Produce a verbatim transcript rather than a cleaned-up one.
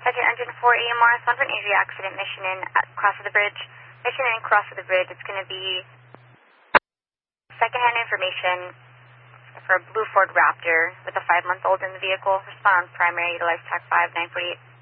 Second engine four A M R S, one for an injury accident, mission in at cross of the bridge. Mission in cross of the bridge, it's going to be second-hand information for a blue Ford Raptor with a five-month-old in the vehicle. Respond on primary, utilize TAC five nine forty-eight.